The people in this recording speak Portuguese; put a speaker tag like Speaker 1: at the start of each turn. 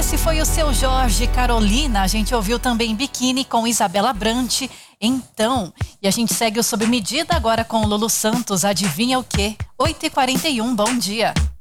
Speaker 1: Esse foi o Seu Jorge, Carolina. A gente ouviu também Biquíni com Isabela Brant. Então, e a gente segue o Sob Medida agora com o Lulu Santos. Adivinha o quê? 8h41, bom dia.